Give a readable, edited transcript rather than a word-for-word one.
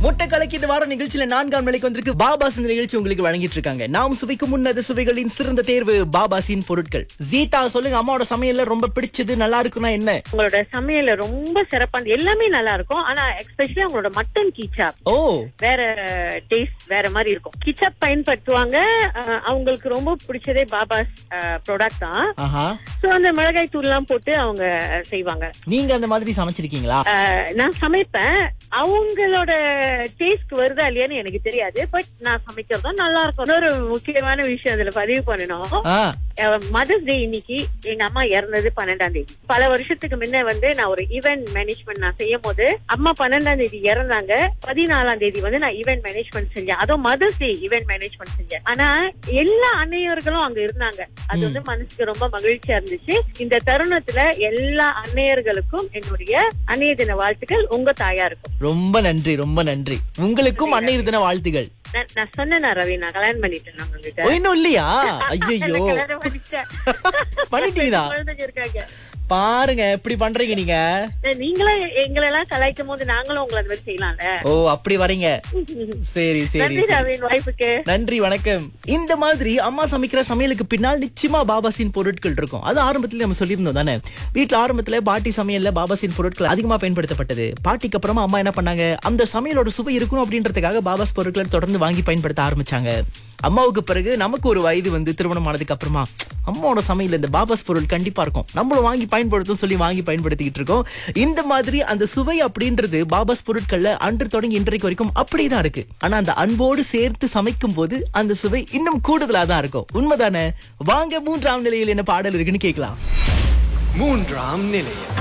முட்டை கலக்கி இந்த வார நிகழ்ச்சியில 4ஆம் நிலைக்கு வந்திருக்கு பாபாஸ். இந்த நிகழ்ச்சி உங்களுக்கு வழங்கிட்டு இருக்காங்க. நாம் சுவைக்கும் முன்னது சுவைகளின் சிறந்த தேர்வு பாபாஸின் பொருட்கள். ஜீதா சொல்லுங்க, அம்மாவோட சமையல்ல ரொம்ப பிடிச்சது நல்லா இருக்குன்னா என்ன? உங்களோட சமையல்ல ரொம்ப சிறப்பான எல்லாமே நல்லா இருக்கும். ஆனா எஸ்பெஷலி உங்களோட மட்டன் கிச்சாப் வேற டேஸ்ட் வேற மாதிரி இருக்கும். கிச்சாப் பயன்படுத்துவாங்க. அவங்களுக்கு ரொம்ப பிடிச்சதே பாபாஸ் ப்ராடக்ட் தான். சோ அந்த மிளகாய் தூள் எல்லாம் போட்டு அவங்க செய்வாங்க. நீங்க அந்த மாதிரி சமைச்சிருக்கீங்களா? நான் சமைப்பேன். அவங்களோட டேஸ்ட் வருதா இல்லையான்னு எனக்கு தெரியாது. பட் நான் சமைக்கிறதும் நல்லா இருக்கும். இன்னொரு முக்கியமான விஷயம் அதுல பதிவு பண்ணணும். மதர்ஸ் டே இன்னைக்கு எங்க அம்மா இறந்தது 12ஆம் தேதி. பல வருஷத்துக்கு முன்ன நான் ஒரு ஈவென்ட் மேனேஜ்மெண்ட் நான் செய்யும் போது அம்மா 12ஆம் தேதி இறந்தாங்க. 14ஆம் தேதி நான் ஈவென்ட் மேனேஜ்மெண்ட் செஞ்சேன். அதுவும் மதர்ஸ் டே ஈவென்ட் மேனேஜ்மெண்ட் செஞ்சேன். ஆனா எல்லா அன்னையர்களும் அங்க இருந்தாங்க. அது மனசுக்கு ரொம்ப மகிழ்ச்சியா இருந்துச்சு. இந்த தருணத்துல எல்லா அன்னையர்களுக்கும் என்னுடைய அன்னைய தின வாழ்த்துக்கள். உங்க தாயாருக்கும் ரொம்ப நன்றி, ரொம்ப நன்றி. உங்களுக்கும் அன்னையர் தின வாழ்த்துகள். நான் சொன்னேன் ரவி, நான் கல்யாணம் பண்ணிட்டேன். உங்ககிட்ட இன்னும் இல்லையா? ஐயோ, பண்ணிட்டீங்களா? பாருங்க எப்படி பண்றீங்க நீங்க. நீங்களும் எங்களை எல்லாம் கலாய்க்கும் போது நாங்களும் உங்களை அது மாதிரி செய்யலாம்ல. ஓ, அப்படி வரீங்க. சரி சரி, வாய்ப்புக்கு நன்றி, வணக்கம். இந்த மாதிரி அம்மா சமைக்கிற சமையலுக்கு பின்னால் நிச்சயமா பாபாஸின் பொருட்கள் இருக்கும். அது ஆரம்பத்துல நம்ம சொல்லியிருந்தோம் தானே. வீட்டுல ஆரம்பத்துல பாட்டி சமையல்ல பாபாஸின் பொருட்கள் அதிகமா பயன்படுத்தப்பட்டது. பாட்டிக்கு அப்புறமா அம்மா என்ன பண்ணாங்க, அந்த சமையலோட சுவை இருக்கணும் அப்படின்றதுக்காக பாபாஸ் பொருட்களை தொடர்ந்து வாங்கி பயன்படுத்த ஆரம்பிச்சாங்க. அம்மாவுக்கு பிறகு நமக்கு ஒரு வயது திருமணம் ஆனதுக்கு அப்புறமா அம்மாவோட சமையல் இந்த பாபாஸ் பொருள் கண்டிப்பா இருக்கும், நம்மளும் வாங்கி பயன்படுத்தும் சொல்லி வாங்கி பயன்படுத்திக்கிட்டு இருக்கோம். இந்த மாதிரி அந்த சுவை அப்படின்றது பாபாஸ் பொருட்கள்ல அன்று தொடங்கி இன்றைக்கு வரைக்கும் அப்படிதான் இருக்கு. ஆனா அந்த அன்போடு சேர்த்து சமைக்கும் போது அந்த சுவை இன்னும் கூடுதலா தான் இருக்கும். உண்மைதானே? வாங்க 3ஆம் நிலையில் என்ன பாடல் இருக்குன்னு கேட்கலாம். 3ஆம் நிலையம்.